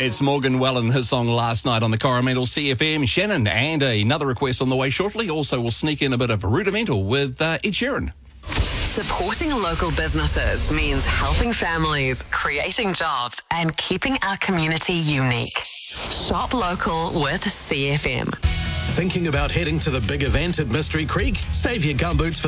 It's Morgan Wallen, his song Last Night on the Coromandel CFM. Shannon, and another request on the way shortly. Also, we'll sneak in a bit of Rudimental with Ed Sheeran. Supporting local businesses means helping families, creating jobs, and keeping our community unique. Shop local with CFM. Thinking about heading to the big event at Mystery Creek? Save your gumboots for